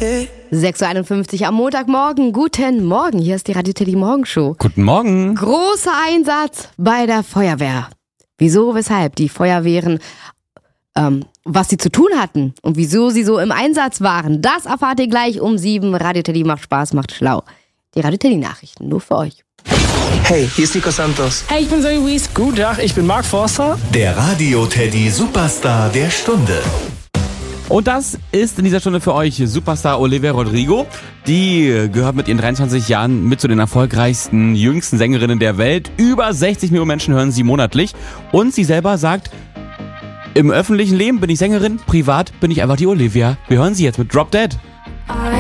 6.51 Uhr am Montagmorgen. Guten Morgen, hier ist die Radio Teddy Morgenshow. Guten Morgen. Großer Einsatz bei der Feuerwehr. Wieso, weshalb die Feuerwehren, was sie zu tun hatten und wieso sie so im Einsatz waren, das erfahrt ihr gleich um 7. Radio Teddy macht Spaß, macht schlau. Die Radio Teddy Nachrichten, nur für euch. Hey, hier ist Nico Santos. Hey, ich bin Zoe Wies. Guten Tag, ich bin Mark Forster. Der Radio Teddy Superstar der Stunde. Und das ist in dieser Stunde für euch Superstar Olivia Rodrigo. Die gehört mit ihren 23 Jahren mit zu den erfolgreichsten, jüngsten Sängerinnen der Welt. Über 60 Millionen Menschen hören sie monatlich. Und sie selber sagt, im öffentlichen Leben bin ich Sängerin, privat bin ich einfach die Olivia. Wir hören sie jetzt mit Drop Dead.